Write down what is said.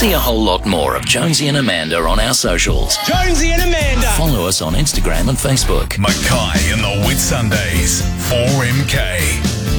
See a whole lot more of Jonesy and Amanda on our socials. Jonesy and Amanda. Follow us on Instagram and Facebook. Mackay and the Whitsundays. 4MK.